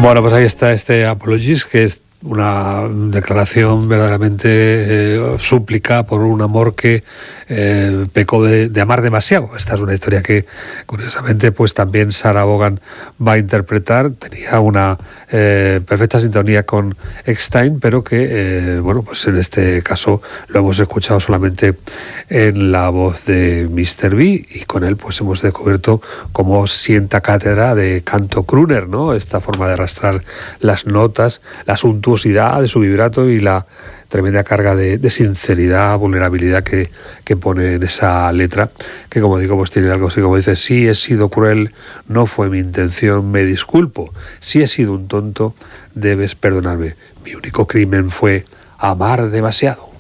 Bueno, pues ahí está este Apologies, que es una declaración verdaderamente súplica por un amor que pecó de amar demasiado. Esta es una historia que, curiosamente, pues también Sarah Vaughan va a interpretar. Tenía una perfecta sintonía con Eckstein, pero que, bueno, pues en este caso lo hemos escuchado solamente en la voz de Mr. B, y con él pues hemos descubierto cómo sienta cátedra de canto crooner, ¿no? Esta forma de arrastrar las notas, la suntuosidad de su vibrato y la tremenda carga de sinceridad, vulnerabilidad que pone en esa letra, que, como digo, pues tiene algo así como dice: si he sido cruel, no fue mi intención, me disculpo. Si he sido un tonto, debes perdonarme. Mi único crimen fue amar demasiado.